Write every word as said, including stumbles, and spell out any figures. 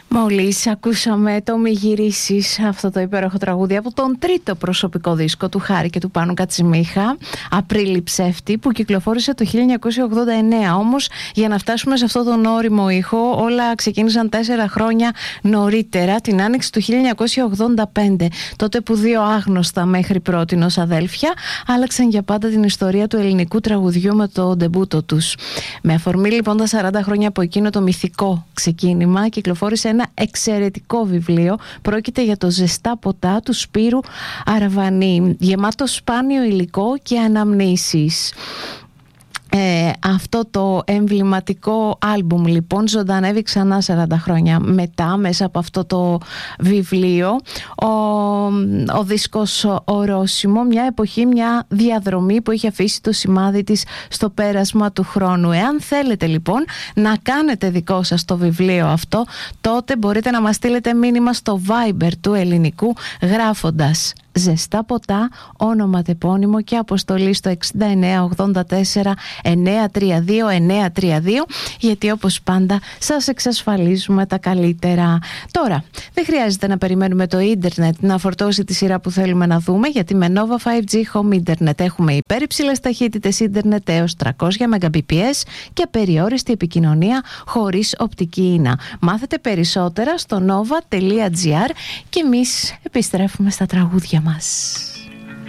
Μόλις ακούσαμε το «Μη γυρίσεις», αυτό το υπέροχο τραγούδι από τον τρίτο προσωπικό δίσκο του Χάρη και του Πάνου Κατσιμίχα, «Απρίλη ψεύτη», που κυκλοφόρησε το χίλια εννιακόσια ογδόντα εννέα. Όμως για να φτάσουμε σε αυτόν τον ώριμο ήχο όλα ξεκίνησαν τέσσερα χρόνια νωρίτερα, την άνοιξη του χίλια εννιακόσια ογδόντα πέντε, τότε που δύο άγνωστα μέχρι πρότινος αδέλφια άλλαξαν για πάντα την ιστορία του ελληνικού τραγουδιού με το ντεμπούτο τους. Με αφορμή λοιπόν τα σαράντα χρόνια από εκείνο το μυθικό ξεκίνημα, κυκλοφόρησε ένα εξαιρετικό βιβλίο. Πρόκειται για το «Ζεστά ποτά» του Σπύρου Αραβανή, γεμάτο σπάνιο υλικό και αναμνήσεις. Ε, αυτό το εμβληματικό άλμπουμ λοιπόν ζωντανεύει ξανά σαράντα χρόνια μετά μέσα από αυτό το βιβλίο. Ο, ο δίσκος «Ορόσημο», μια εποχή, μια διαδρομή που έχει αφήσει το σημάδι της στο πέρασμα του χρόνου. Εάν θέλετε λοιπόν να κάνετε δικό σας το βιβλίο αυτό, τότε μπορείτε να μας στείλετε μήνυμα στο Viber του Ελληνικού γράφοντας «Ζεστά ποτά», όνομα τεπώνυμο και αποστολή στο εξήντα εννέα ογδόντα τέσσερα εννιακόσια τριάντα δύο εννιακόσια τριάντα δύο, γιατί όπως πάντα σας εξασφαλίζουμε τα καλύτερα. Τώρα, δεν χρειάζεται να περιμένουμε το ίντερνετ να φορτώσει τη σειρά που θέλουμε να δούμε, γιατί με Nova φάιβ τζι Home Internet έχουμε υπέρυψηλες ταχύτητες ίντερνετ έως τριακόσια μεγαμπιπιες και απεριόριστη επικοινωνία χωρίς οπτική ίνα. Μάθετε περισσότερα στο nova τελεία gr και εμείς επιστρέφουμε στα τραγούδια μας.